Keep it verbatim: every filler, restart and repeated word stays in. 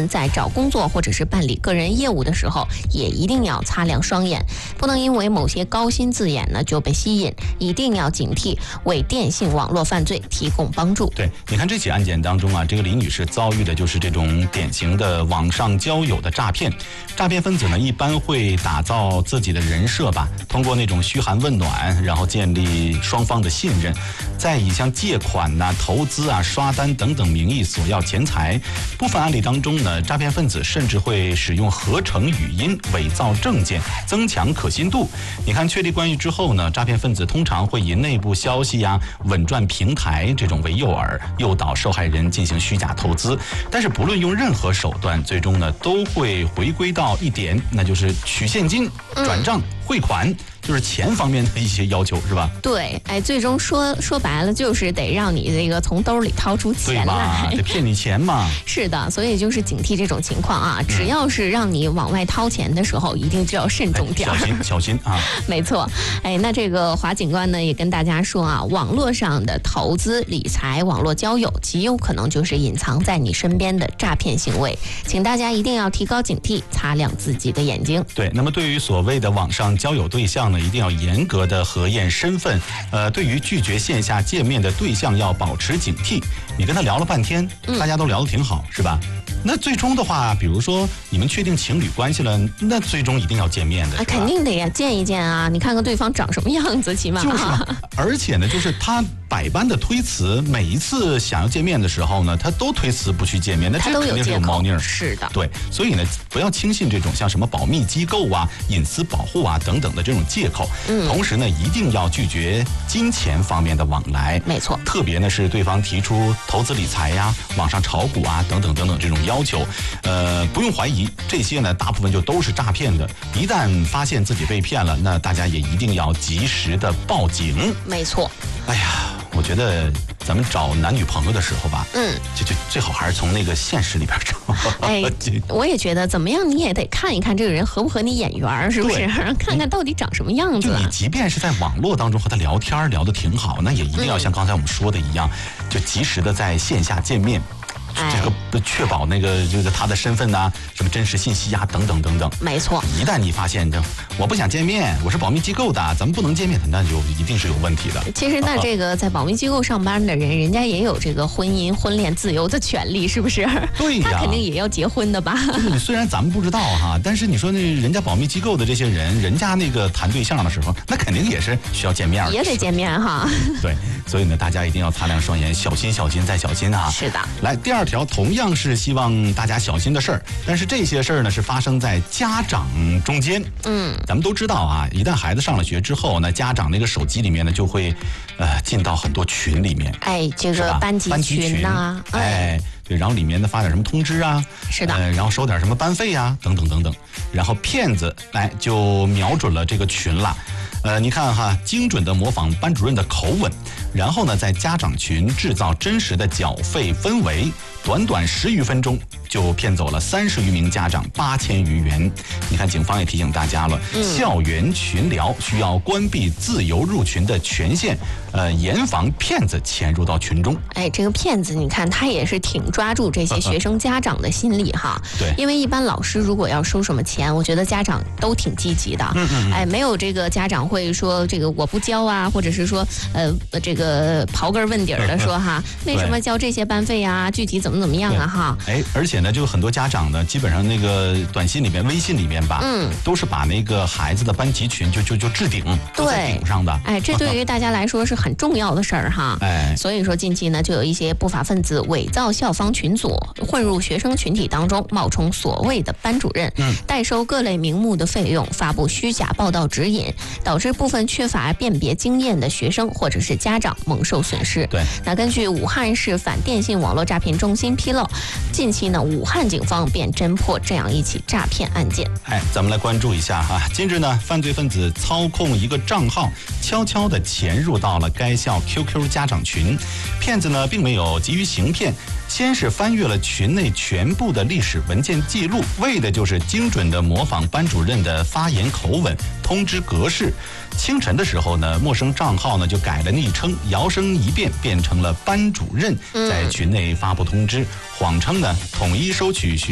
们在找工作或者是办理个人业务的时候，也一定要擦亮双眼，不能因为某些高薪字眼呢就被吸引，一定要警惕为电信网络犯罪提供帮助。 对，你看这起案件当中啊，这个李女士遭遇的就是这种典型的网上交友的诈骗。诈骗分子呢，一般会打造自己的人设吧，通过那种嘘寒问暖，然后建立双方的信任，再以像借款呐、啊、投资啊、刷单等等名义索要钱财。部分案例当中呢，诈骗分子甚至会使用合成语音、伪造证件，增强可信度。你看，确立关系之后呢，诈骗分子通常会以内部消息呀、啊、稳赚平台这种为诱饵，诱导受害人进行虚假投资。但是不论用任何手段，最终呢都会回归到一点，那就是取现金、转账、汇款。就是钱方面的一些要求，是吧？ 对，哎，最终说说白了就是得让你这个从兜里掏出钱来， 得骗你钱嘛。 是的，所以就是警惕这种情况啊！只要是让你往外掏钱的时候，一定就要慎重点， 小心小心啊！ 没错，哎，那这个华警官呢也跟大家说啊，网络上的投资理财、网络交友，极有可能就是隐藏在你身边的诈骗行为，请大家一定要提高警惕，擦亮自己的眼睛。 对，那么对于所谓的网上交友对象，一定要严格的核验身份，呃，对于拒绝线下见面的对象要保持警惕。你跟他聊了半天，大家都聊得挺好，是吧？那最终的话，比如说你们确定情侣关系了，那最终一定要见面的， 啊，肯定得呀，见一见啊！你看看对方长什么样子，起码就是、啊。而且呢，就是他百般的推辞，每一次想要见面的时候呢，他都推辞不去见面，那这肯定是有猫腻儿。 是的， 对，所以呢，不要轻信这种像什么保密机构啊、隐私保护啊等等的这种借口。嗯，同时呢，一定要拒绝金钱方面的往来。 没错， 特别呢是对方提出投资理财呀、网上炒股啊等等等等这种要求，呃，不用怀疑，这些呢大部分就都是诈骗的。一旦发现自己被骗了，那大家也一定要及时的报警。 没错。 哎呀，我觉得咱们找男女朋友的时候吧，嗯，就就最好还是从那个现实里边找。 哎，我也觉得怎么样，你也得看一看这个人合不合你眼缘，是不是？看看到底长什么样子。 就你即便是在网络当中和他聊天聊得挺好，那也一定要像刚才我们说的一样，嗯、就及时的在线下见面。这个确保那个这个他的身份呐、啊，什么真实信息呀、啊，等等等等。 没错， 一旦你发现这我不想见面，我是保密机构的，咱们不能见面，那就一定是有问题的。 其实那这个在保密机构上班的人，人家也有这个婚姻婚恋自由的权利，是不是？ 对呀， 他肯定也要结婚的吧？ 就是虽然咱们不知道哈，但是你说那人家保密机构的这些人，人家那个谈对象的时候，那肯定也是需要见面的， 也得见面哈。 对，所以呢，大家一定要擦亮双眼，小心小心再小心啊！ 是的。 来，第二条同样是希望大家小心的事儿，但是这些事儿呢是发生在家长中间。嗯，咱们都知道啊，一旦孩子上了学之后呢，家长那个手机里面呢就会呃进到很多群里面。 哎，这个班级群呐、啊， 哎。对，然后里面呢发点什么通知啊， 是的， 呃，然后收点什么班费啊，等等等等，然后骗子来就瞄准了这个群了，呃，你看哈，精准的模仿班主任的口吻，然后呢在家长群制造真实的缴费氛围，短短十余分钟就骗走了三十余名家长八千余元。你看，警方也提醒大家了，嗯、校园群聊需要关闭自由入群的权限，呃，严防骗子潜入到群中。 哎，这个骗子，你看他也是挺抓住这些学生家长的心理哈。 对， 因为一般老师如果要收什么钱，我觉得家长都挺积极的。嗯嗯。哎，没有这个家长会说这个我不交啊，或者是说呃这个刨根问底儿的说哈，为什么交这些班费啊？具体怎么怎么样啊哈？ 哎，而且呢，就很多家长呢，基本上那个短信里面、微信里面吧，嗯，都是把那个孩子的班级群就就就置顶，都在顶上的。 哎，这对于大家来说是很重要的事儿哈。哎，所以说近期呢，就有一些不法分子伪造校方群组，混入学生群体当中，冒充所谓的班主任，嗯，代收各类名目的费用，发布虚假报道指引，导致部分缺乏辨别经验的学生或者是家长蒙受损失。 对， 那根据武汉市反电信网络诈骗中心披露，近期呢，武汉警方便侦破这样一起诈骗案件。 哎，咱们来关注一下哈。近日呢，犯罪分子操控一个账号，悄悄地潜入到了该校 Q Q 家长群。骗子呢，并没有急于行骗，先是翻阅了群内全部的历史文件记录，为的就是精准地模仿班主任的发言口吻、通知格式。清晨的时候呢，陌生账号呢就改了昵称，摇身一变变成了班主任，在群内发布通知，谎称呢统一收取学